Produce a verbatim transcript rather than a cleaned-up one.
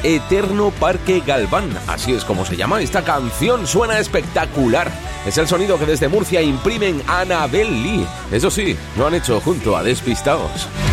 Eterno Parque Galván. Así es como se llama. Esta canción suena espectacular. Es el sonido que desde Murcia imprimen Annabel Lee. Eso sí, lo han hecho junto a Despistados.